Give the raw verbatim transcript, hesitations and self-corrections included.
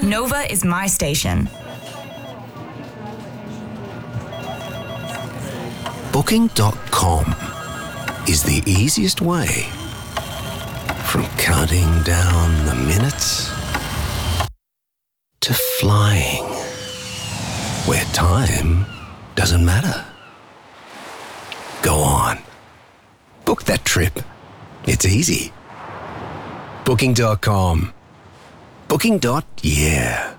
Nova is my station. Booking dot com is the easiest way from counting down the minutes to flying where time doesn't matter. Go on. Book that trip. It's easy. Booking dot com. Booking. Yeah.